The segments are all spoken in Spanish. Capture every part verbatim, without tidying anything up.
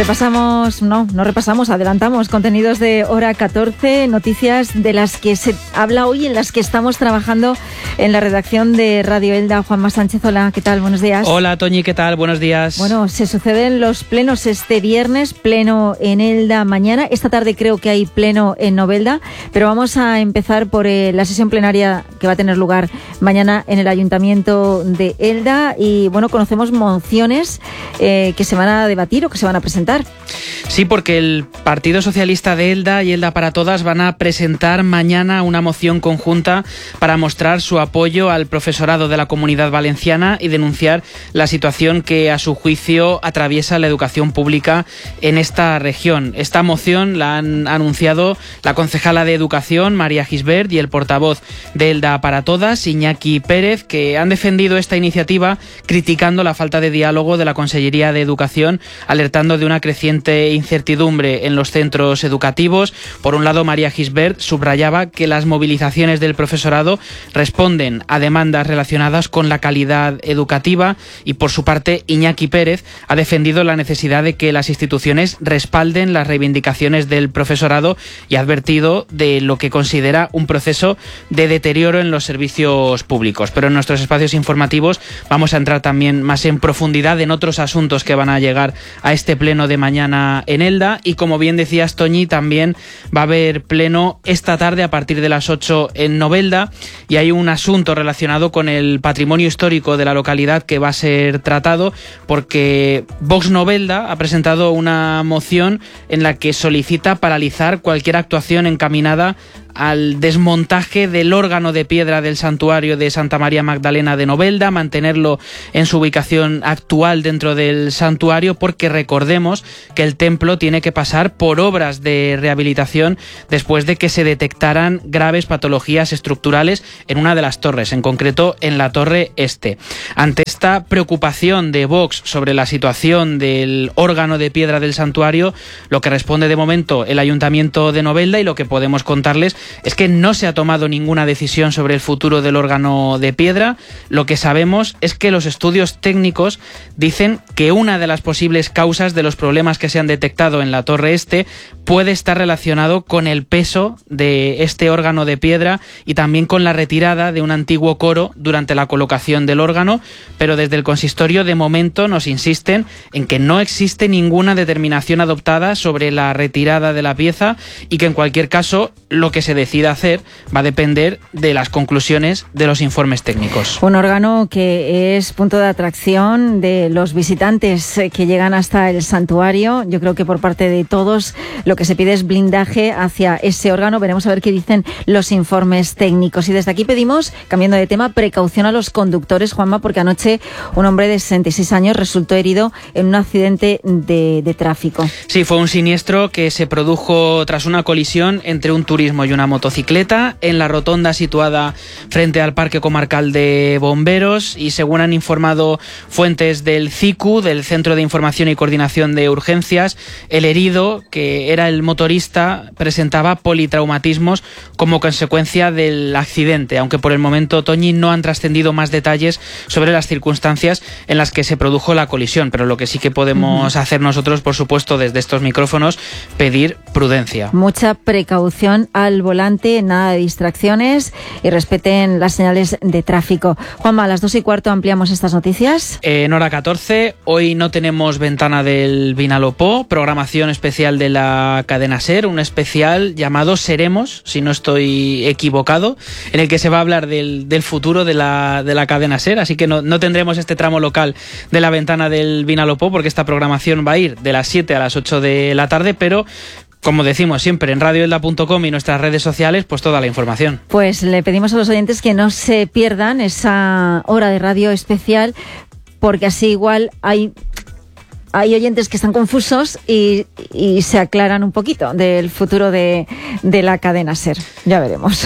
Repasamos, no, no repasamos, adelantamos contenidos de Hora catorce, noticias de las que se habla hoy, en las que estamos trabajando en la redacción de Radio Elda. Juanma Sánchez, hola, ¿qué tal? Buenos días. Hola, Toñi, ¿qué tal? Buenos días. Bueno, se suceden los plenos este viernes, pleno en Elda mañana. Esta tarde creo que hay pleno en Novelda, pero vamos a empezar por eh, la sesión plenaria que va a tener lugar mañana en el Ayuntamiento de Elda. Y bueno, conocemos mociones eh, que se van a debatir o que se van a presentar. Sí, porque el Partido Socialista de Elda y Elda para Todas van a presentar mañana una moción conjunta para mostrar su apoyo al profesorado de la Comunidad Valenciana y denunciar la situación que a su juicio atraviesa la educación pública en esta región. Esta moción la han anunciado la concejala de Educación, María Gisbert, y el portavoz de Elda para Todas, Iñaki Pérez, que han defendido esta iniciativa criticando la falta de diálogo de la Consellería de Educación, alertando de una creciente incertidumbre en los centros educativos. Por un lado, María Gisbert subrayaba que las movilizaciones del profesorado responden a demandas relacionadas con la calidad educativa, y por su parte Iñaki Pérez ha defendido la necesidad de que las instituciones respalden las reivindicaciones del profesorado y ha advertido de lo que considera un proceso de deterioro en los servicios públicos. Pero en nuestros espacios informativos vamos a entrar también más en profundidad en otros asuntos que van a llegar a este pleno de mañana en Elda. Y como bien decías, Toñi, también va a haber pleno esta tarde a partir de las ocho en Novelda, y hay un asunto relacionado con el patrimonio histórico de la localidad que va a ser tratado, porque Vox Novelda ha presentado una moción en la que solicita paralizar cualquier actuación encaminada al desmontaje del órgano de piedra del santuario de Santa María Magdalena de Novelda, mantenerlo en su ubicación actual dentro del santuario, porque recordemos que el templo tiene que pasar por obras de rehabilitación después de que se detectaran graves patologías estructurales en una de las torres, en concreto en la torre este. Ante esta preocupación de Vox sobre la situación del órgano de piedra del santuario, lo que responde de momento el Ayuntamiento de Novelda, y lo que podemos contarles, es que no se ha tomado ninguna decisión sobre el futuro del órgano de piedra. Lo que sabemos es que los estudios técnicos dicen que una de las posibles causas de los problemas que se han detectado en la torre este puede estar relacionado con el peso de este órgano de piedra y también con la retirada de un antiguo coro durante la colocación del órgano, pero desde el consistorio de momento nos insisten en que no existe ninguna determinación adoptada sobre la retirada de la pieza, y que en cualquier caso lo que se decida hacer va a depender de las conclusiones de los informes técnicos. Un órgano que es punto de atracción de los visitantes que llegan hasta el santuario. Yo creo que por parte de todos lo que se pide es blindaje hacia ese órgano. Veremos a ver qué dicen los informes técnicos. Y desde aquí pedimos, cambiando de tema, precaución a los conductores, Juanma, porque anoche un hombre de sesenta y seis años resultó herido en un accidente de, de tráfico. Sí, fue un siniestro que se produjo tras una colisión entre un turismo y una motocicleta en la rotonda situada frente al Parque Comarcal de Bomberos, y según han informado fuentes del C I C U, del Centro de Información y Coordinación de Urgencias, el herido, que era el motorista, presentaba politraumatismos como consecuencia del accidente, aunque por el momento, Toñi, no han trascendido más detalles sobre las circunstancias en las que se produjo la colisión, pero lo que sí que podemos uh-huh. hacer nosotros, por supuesto, desde estos micrófonos, pedir prudencia. Mucha precaución al volante, nada de distracciones y respeten las señales de tráfico. Juanma, a las dos y cuarto ampliamos estas noticias. En Hora catorce, hoy no tenemos ventana del Vinalopó, programación especial de la cadena SER, un especial llamado Seremos, si no estoy equivocado, en el que se va a hablar del, del futuro de la, de la cadena SER, así que no, no tendremos este tramo local de la ventana del Vinalopó, porque esta programación va a ir de las siete a las ocho de la tarde, pero como decimos siempre, en radio elda punto com y nuestras redes sociales, pues toda la información. Pues le pedimos a los oyentes que no se pierdan esa hora de radio especial, porque así igual hay, hay oyentes que están confusos y, y se aclaran un poquito del futuro de, de la cadena SER. Ya veremos.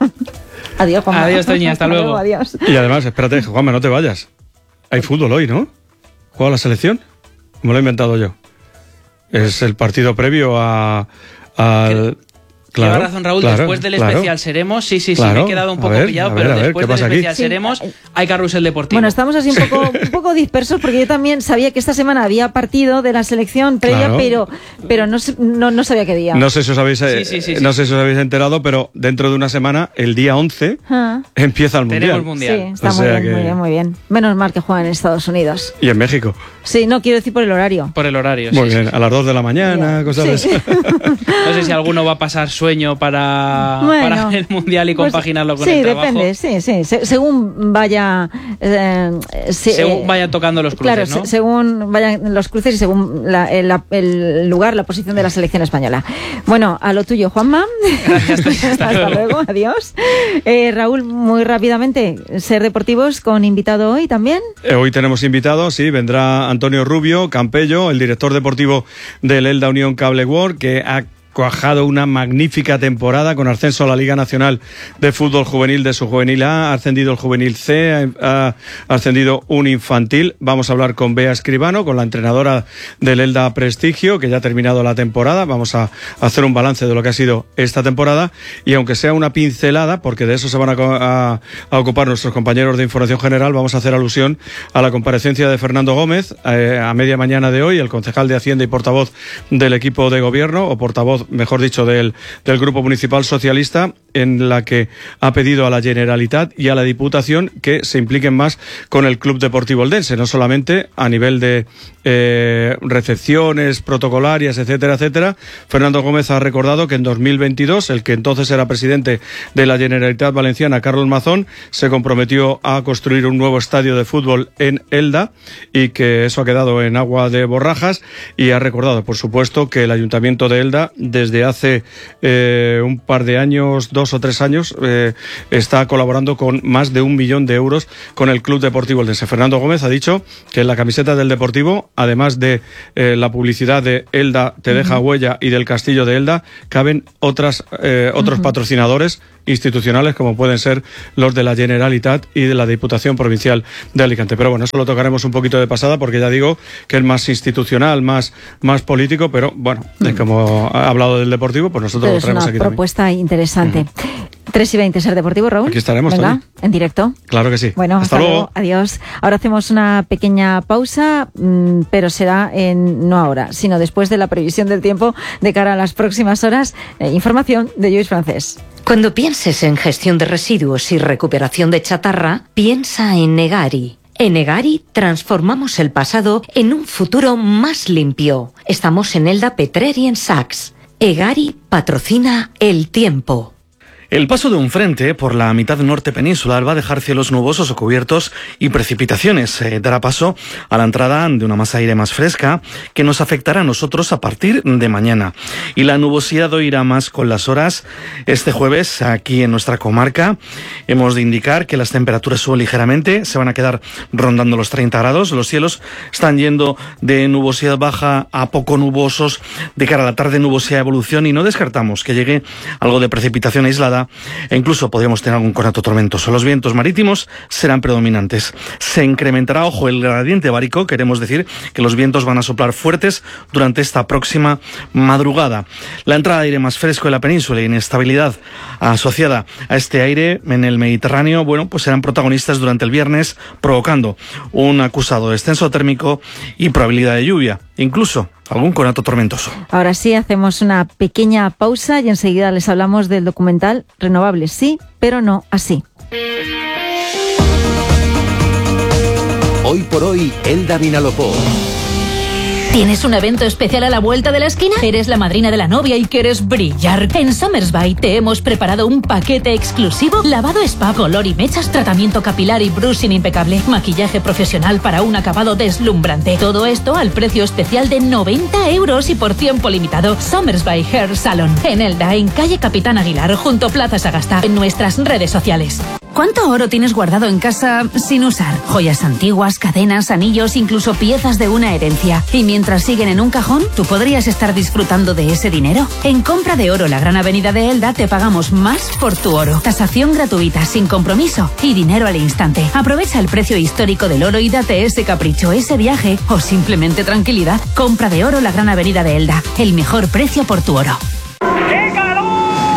Adiós, Juanma. Adiós, Toñi, hasta luego. Adiós. Y además, espérate, Juanma, no te vayas. Hay fútbol hoy, ¿no? ¿Juega la selección? Me lo he inventado yo. Es el partido previo a, al... Claro, Lleva razón Raúl, claro, después del claro. especial Seremos, sí, sí, sí, Claro. me he quedado un A poco ver, pillado, a ver, pero a ver, después ¿qué del pasa aquí? especial Sí. Seremos hay carrusel deportivo. Bueno, estamos así un poco, un poco dispersos porque yo también sabía que esta semana había partido de la selección previa, Claro. pero, pero no, sé- no, no sabía qué día. No sé si os habéis, eh, Sí, sí, sí, sí. no sé si os habéis enterado, pero dentro de una semana, el día once, Ah. empieza el Mundial. Tenemos Sí, mundial. está O muy sea bien, que- muy bien, muy bien. Menos mal que juegan en Estados Unidos. Y en México. Sí, no quiero decir por el horario. Por el horario. Muy sí, bien, sí, sí. a las dos de la mañana, Ya. cosas de Sí. esas. No sé si alguno va a pasar sueño para, Bueno, para el mundial y pues, compaginarlo con sí, el trabajo. depende, sí, sí. Se- según vaya. eh, se- Según eh, vayan tocando los cruces, Claro, ¿no? se- según vayan los cruces y según la- el, la- el lugar, la posición de la selección española. Bueno, a lo tuyo, Juanma. Gracias, hasta Hasta luego. luego, adiós. Eh, Raúl, muy rápidamente, Ser Deportivos con invitado hoy también. Eh, Hoy tenemos invitados, sí, vendrá Antonio Rubio Campello, el director deportivo del Elda Unión Cable World, que ha cuajado una magnífica temporada con ascenso a la Liga Nacional de Fútbol Juvenil de su Juvenil A, ha ascendido el Juvenil C, ha ascendido un infantil. Vamos a hablar con Bea Escribano, con la entrenadora del Elda Prestigio, que ya ha terminado la temporada. Vamos a hacer un balance de lo que ha sido esta temporada y aunque sea una pincelada, porque de eso se van a, a, a ocupar nuestros compañeros de Información General, vamos a hacer alusión a la comparecencia de Fernando Gómez eh, a media mañana de hoy, el concejal de Hacienda y portavoz del equipo de gobierno, o portavoz, mejor dicho, del, del Grupo Municipal Socialista, en la que ha pedido a la Generalitat y a la Diputación que se impliquen más con el Club Deportivo Eldense, no solamente a nivel de eh, recepciones protocolarias, etcétera, etcétera. Fernando Gómez ha recordado que en dos mil veintidós, el que entonces era presidente de la Generalitat Valenciana, Carlos Mazón, se comprometió a construir un nuevo estadio de fútbol en Elda y que eso ha quedado en agua de borrajas, y ha recordado, por supuesto, que el Ayuntamiento de Elda desde hace eh, un par de años, dos o tres años, eh, está colaborando con más de un millón de euros con el Club Deportivo Eldense. Fernando Gómez ha dicho que en la camiseta del Deportivo, además de eh, la publicidad de Elda te deja uh-huh. huella y del Castillo de Elda, caben otras eh, otros uh-huh. patrocinadores institucionales como pueden ser los de la Generalitat y de la Diputación Provincial de Alicante. Pero bueno, eso lo tocaremos un poquito de pasada porque ya digo que es más institucional, más, más político, pero bueno, mm. como ha hablado del Deportivo, pues nosotros pero lo traemos aquí. Es una propuesta también. Interesante. Mm. tres y veinte, Ser Deportivo, Raúl. Aquí estaremos, Venga, Tony. en directo. Claro que sí. Bueno, hasta, hasta luego. luego. Adiós. Ahora hacemos una pequeña pausa, mmm, pero será en, no ahora, sino después de la previsión del tiempo de cara a las próximas horas. Eh, información de Lluís Francés. Cuando pienses en gestión de residuos y recuperación de chatarra, piensa en Egari. En Egari transformamos el pasado en un futuro más limpio. Estamos en Elda, Petrer y en Saks. Egari patrocina el tiempo. El paso de un frente por la mitad norte peninsular va a dejar cielos nubosos o cubiertos y precipitaciones. Eh, dará paso a la entrada de una masa de aire más fresca que nos afectará a nosotros a partir de mañana. Y la nubosidad irá más con las horas. Este jueves, aquí en nuestra comarca, hemos de indicar que las temperaturas suben ligeramente, se van a quedar rondando los treinta grados. Los cielos están yendo de nubosidad baja a poco nubosos. De cara a la tarde, nubosidad de evolución, y no descartamos que llegue algo de precipitación aislada e incluso podríamos tener algún conato tormentoso. Los vientos marítimos serán predominantes. Se incrementará, ojo, el gradiente bárico. Queremos decir que los vientos van a soplar fuertes durante esta próxima madrugada. La entrada de aire más fresco en la península y inestabilidad asociada a este aire en el Mediterráneo, bueno, pues serán protagonistas durante el viernes, provocando un acusado descenso térmico y probabilidad de lluvia, incluso algún conato tormentoso. Ahora sí, hacemos una pequeña pausa y enseguida les hablamos del documental Renovables sí, pero no así. Hoy por hoy, Elda Vinalopó. ¿Tienes un evento especial a la vuelta de la esquina? ¿Eres la madrina de la novia y quieres brillar? En Somersby te hemos preparado un paquete exclusivo: lavado spa, color y mechas, tratamiento capilar y brushing impecable, maquillaje profesional para un acabado deslumbrante. Todo esto al precio especial de noventa euros y por tiempo limitado. Somersby Hair Salon, en Elda, en calle Capitán Aguilar, junto a Plaza Sagasta, en nuestras redes sociales. ¿Cuánto oro tienes guardado en casa sin usar? Joyas antiguas, cadenas, anillos, incluso piezas de una herencia. Y mientras siguen en un cajón, ¿tú podrías estar disfrutando de ese dinero? En Compra de Oro, la Gran Avenida de Elda, te pagamos más por tu oro. Tasación gratuita, sin compromiso y dinero al instante. Aprovecha el precio histórico del oro y date ese capricho, ese viaje o simplemente tranquilidad. Compra de Oro, la Gran Avenida de Elda. El mejor precio por tu oro. ¡Qué calor!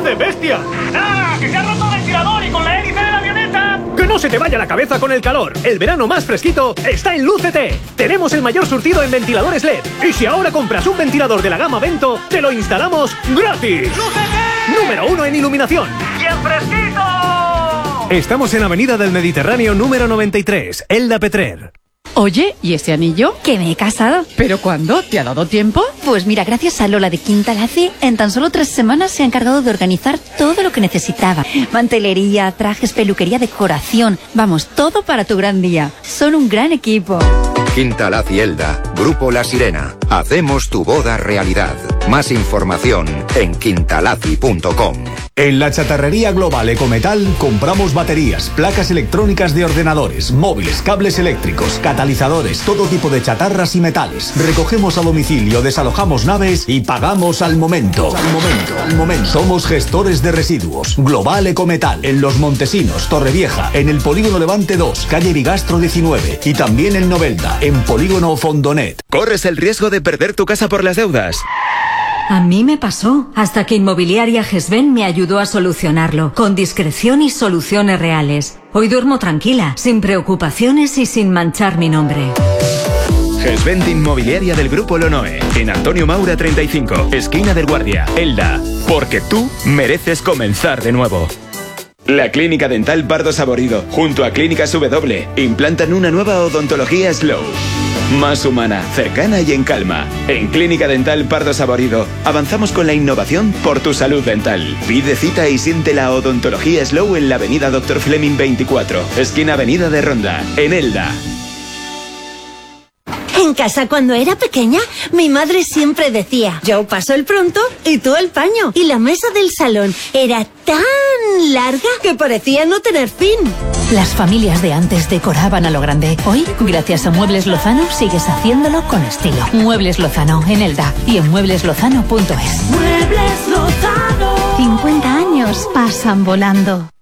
grande, bestia! ¡Ah! ¡Que se ha roto el ventilador y con la hélice de la avioneta! ¡Que no se te vaya la cabeza con el calor! El verano más fresquito está en Lucete. Tenemos el mayor surtido en ventiladores L E D. Y si ahora compras un ventilador de la gama Vento, te lo instalamos gratis. ¡Lucete! Número uno en iluminación. ¡Y en fresquito! Estamos en Avenida del Mediterráneo número noventa y tres, Elda Petrer. Oye, ¿y ese anillo? Que me he casado. ¿Pero cuándo? ¿Te ha dado tiempo? Pues mira, gracias a Lola de Quintalazzi, en tan solo tres semanas se ha encargado de organizar todo lo que necesitaba. Mantelería, trajes, peluquería, decoración. Vamos, todo para tu gran día. Son un gran equipo. Quintalazzi Elda, Grupo La Sirena. Hacemos tu boda realidad. Más información en quintalazzi punto com. En la Chatarrería Global Ecometal compramos baterías, placas electrónicas de ordenadores, móviles, cables eléctricos, catalizadores, todo tipo de chatarras y metales. Recogemos a domicilio, desalojamos naves y pagamos al momento. Al momento, al momento. Somos gestores de residuos. Global Ecometal, en Los Montesinos, Torrevieja, en el Polígono Levante dos, calle Bigastro diecinueve y también en Novelda, en Polígono Fondonet. ¿Corres el riesgo de perder tu casa por las deudas? A mí me pasó, hasta que Inmobiliaria Gesben me ayudó a solucionarlo, con discreción y soluciones reales. Hoy duermo tranquila, sin preocupaciones y sin manchar mi nombre. Gesben Inmobiliaria del Grupo Lonoe, en Antonio Maura treinta y cinco, esquina del Guardia, Elda. Porque tú mereces comenzar de nuevo. La Clínica Dental Pardo Saborido, junto a Clínicas W, implantan una nueva odontología Slow. Más humana, cercana y en calma. En Clínica Dental Pardo Saborido avanzamos con la innovación por tu salud dental. Pide cita y siente la odontología Slow en la avenida Doctor Fleming veinticuatro, esquina Avenida de Ronda, en Elda. En casa, cuando era pequeña, mi madre siempre decía: yo paso el pronto y tú el paño. Y la mesa del salón era tan larga que parecía no tener fin. Las familias de antes decoraban a lo grande. Hoy, gracias a Muebles Lozano, sigues haciéndolo con estilo. Muebles Lozano, en Elda y en muebles lozano punto es. Muebles Lozano. cincuenta años pasan volando.